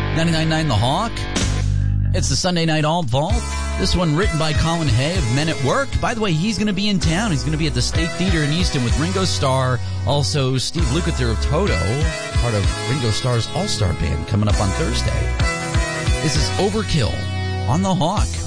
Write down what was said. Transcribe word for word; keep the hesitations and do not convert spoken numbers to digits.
ninety-nine point nine The Hawk. It's the Sunday Night Alt Vault. This one written by Colin Hay of Men at Work. By the way, he's going to be in town. He's going to be at the State Theater in Easton with Ringo Starr. Also, Steve Lukather of Toto, part of Ringo Starr's All-Star Band, coming up on Thursday. This is Overkill on The Hawk.